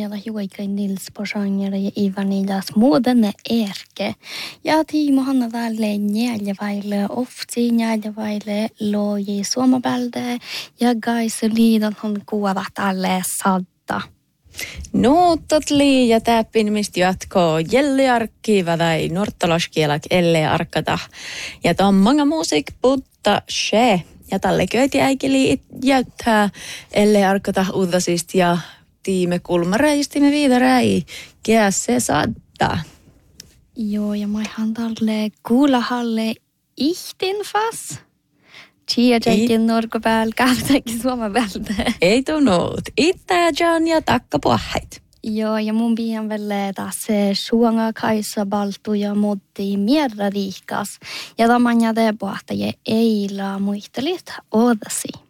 ja juoikain Nils Posanger ja Ivanillas muodenne erke. Ja Tiimo Hanna tälle njäljevaille, ofti njäljevaille loji suomapälde ja gaise liidon on kuovat alle sadda. Nuutot ja täppin, mistä jatkoo jelliarkkiva tai norttaloskielak elle arkata. Ja tommanga musiik putta she. Ja tälle köyti äikeli jättää elle arkata uudasist ja tiime kulmaräistimme viidaräi kiässe sadda. Joo, ja mä ihan tälle kuulahalle ihtin fas. Tiedäkin norko päällä, käytäkin suomen päältä. Ei tunnut. Itäjän ja takkapuahait. Joo, ja mun pian vielä tässä suonga kaisa baltu ja mutti mierra riikas. Ja tämän ja te pohtaje eila muistelit odasi.